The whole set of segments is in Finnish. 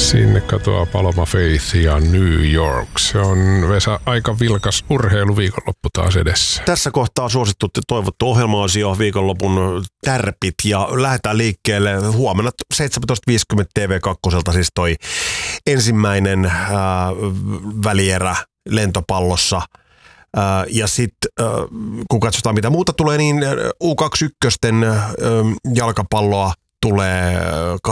Sinne katoaa Paloma Faith ja New York. Se on, Vesa, aika vilkas urheiluviikonloppu taas edessä. Tässä kohtaa suosittu ja toivottu ohjelma-osio viikonlopun tärpit ja lähdetään liikkeelle huomenna 17.50 TV2 siis toi ensimmäinen välierä lentopallossa. Ja sitten kun katsotaan mitä muuta tulee, niin U21 jalkapalloa tulee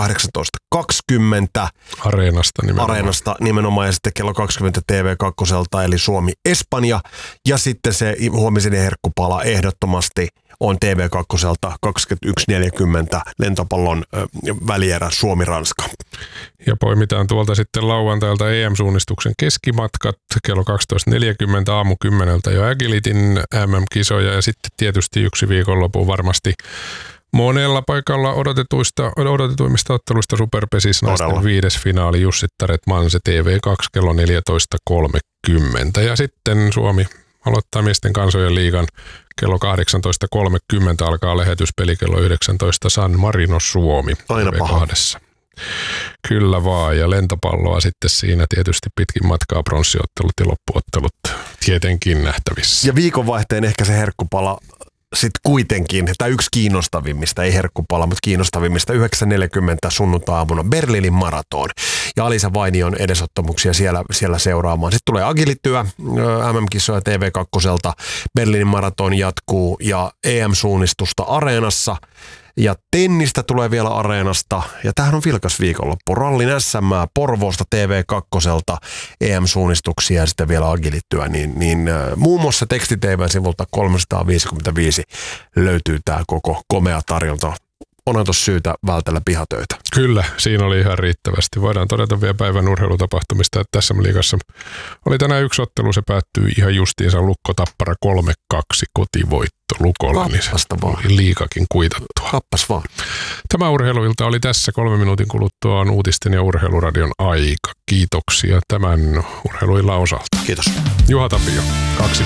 18.20 Areenasta nimenomaan ja sitten kello 20 TV2 eli Suomi-Espanja ja sitten se huomisen herkkupala ehdottomasti on TV2 21.40 lentopallon välierä Suomi-Ranska. Ja poimitaan tuolta sitten lauantailta EM-suunnistuksen keskimatkat kello 12.40 aamu 10 jo Agilityn MM-kisoja ja sitten tietysti yksi viikonloppu varmasti monella paikalla odotetuimmista otteluista Superpesis naisten 5. finaali Jussittaret Manse TV2 kello 14.30 ja sitten Suomi aloittaa miesten kansojen liigan kello 18.30 alkaa lähetyspeli kello 19 San Marino Suomi. Aina paha. Kyllä vaan ja lentopalloa sitten siinä tietysti pitkin matkaa pronssiottelut ja loppuottelut tietenkin nähtävissä. Ja viikonvaihteen ehkä se herkkupala sitten kuitenkin, tai yksi kiinnostavimmista, ei herkkupala, mutta kiinnostavimmista 9.40 sunnuntai-aamuna Berliinin maraton. Ja Alisa Vainion edesottamuksia siellä seuraamaan. Sitten tulee Agilityä, MM-kisoja TV2, Berliinin maraton jatkuu ja EM-suunnistusta Areenassa. Ja tennistä tulee vielä Areenasta, ja tämähän on vilkas viikonloppu. Rallin SM Porvoosta TV2, EM-suunnistuksia ja sitten vielä Agilityä, niin muun muassa teksti-TV-sivulta 355 löytyy tämä koko komea tarjonta. Onhan tuossa syytä vältellä pihatöitä. Kyllä, siinä oli ihan riittävästi. Voidaan todeta vielä päivän urheilutapahtumista, että tässä liigassa oli tänään yksi ottelu, se päättyi ihan justiinsa Lukko Tappara 3-2 kotivoitto Lukolla, niin se oli liikakin kuitattu. Happas vaan. Tämä urheiluilta oli tässä 3 minuutin kuluttua on uutisten ja urheiluradion aika. Kiitoksia tämän urheiluillan osalta. Kiitos. Juha Tapio, 2